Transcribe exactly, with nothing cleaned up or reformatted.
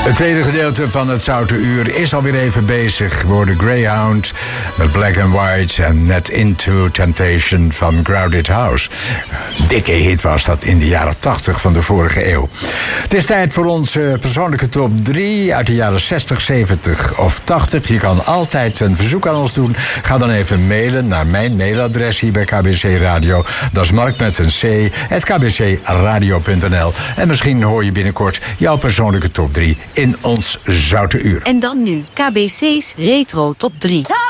Het tweede gedeelte van het Zoute Uur is alweer even bezig. We hoorden Greyhound met Black and White en Net Into Temptation van Crowded House. Een dikke hit was dat in de jaren tachtig van de vorige eeuw. Het is tijd voor onze persoonlijke top drie uit de jaren zestig, zeventig of tachtig. Je kan altijd een verzoek aan ons doen. Ga dan even mailen naar mijn mailadres hier bij K B C Radio. Dat is Mark met een C, at k b c radio punt n l. En misschien hoor je binnenkort jouw persoonlijke top drie in ons Zoute Uur. En dan nu K B C's Retro Top drie.